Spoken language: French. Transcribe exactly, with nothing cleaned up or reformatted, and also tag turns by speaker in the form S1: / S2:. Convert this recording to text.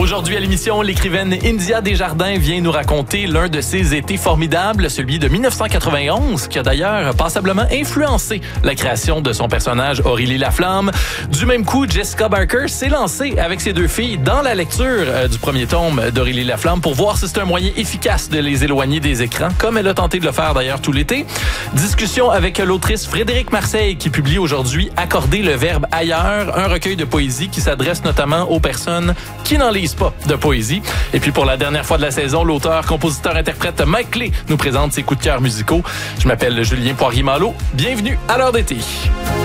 S1: Aujourd'hui à l'émission, l'écrivaine India Desjardins vient nous raconter l'un de ses étés formidables, celui de dix-neuf cent quatre-vingt-onze, qui a d'ailleurs passablement influencé la création de son personnage Aurélie Laflamme. Du même coup, Jessica Barker s'est lancée avec ses deux filles dans la lecture euh, du premier tome d'Aurélie Laflamme pour voir si c'est un moyen efficace de les éloigner des écrans, comme elle a tenté de le faire d'ailleurs tout l'été. Discussion avec l'autrice Frédérique Marseille qui publie aujourd'hui Accorder le verbe ailleurs, un recueil de poésie qui s'adresse notamment aux personnes qui n'en lisent pas de poésie. Et puis pour la dernière fois de la saison, l'auteur, compositeur, interprète Mike Clé nous présente ses coups de cœur musicaux. Je m'appelle Julien Poirier-Malo. Bienvenue à l'heure d'été.